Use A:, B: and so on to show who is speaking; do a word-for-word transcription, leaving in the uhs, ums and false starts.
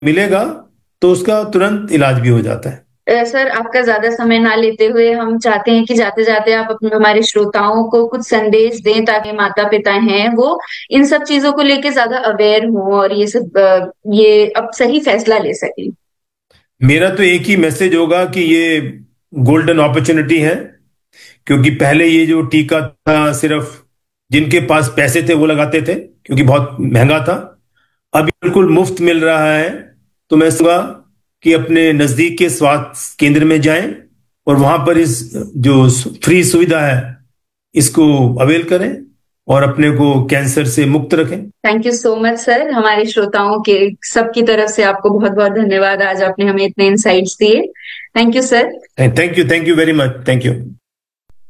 A: मिलेगा तो उसका तुरंत इलाज भी हो जाता है।
B: अ, सर आपका ज़्यादा समय ना लेते हुए हम चाहते हैं कि जाते-जाते आप अपने हमारे श्रोताओं को कुछ संदेश दें ताकि माता-पिता हैं वो इन सब चीज़ों को लेके ज़्यादा अवेयर हों और ये सब अ, ये अब सही फैसला ले सकें।
A: मेरा तो एक ही मैसेज होगा कि ये गोल्डन अपॉर्चुनिटी है, क्योंकि पहले ये जो टीका था सिर्फ जिनके पास पैसे थे वो लगाते थे, क्योंकि बहुत महंगा था। अभी बिल्कुल मुफ्त मिल रहा है। तो मैं कहूँगा कि अपने नजदीक के स्वास्थ्य केंद्र में जाएं और वहां पर इस जो फ्री सुविधा है इसको अवेल करें और अपने को कैंसर से मुक्त रखें।
B: Thank you so much sir. हमारे श्रोताओं के सबकी तरफ से आपको बहुत-बहुत धन्यवाद। आज आपने हमें इतने इनसाइट्स दिए। Thank you sir.
A: Thank you, thank you very much, thank you.